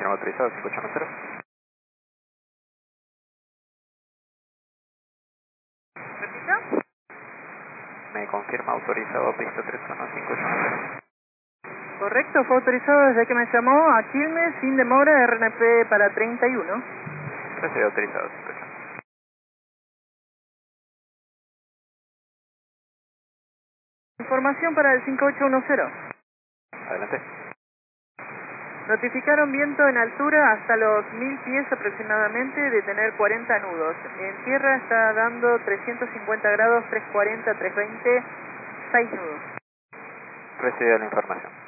confirma autorizado 5810. ¿Repita? Me confirma autorizado pista 31510. Correcto, fue autorizado desde que me llamó a Quilmes sin demora RNP para 31. Recibe autorizado 58. Información para el 5810. Adelante. Notificaron viento en altura hasta los 1000 pies aproximadamente de tener 40 nudos. En tierra está dando 350 grados, 340, 320, 6 nudos. Recibe la información.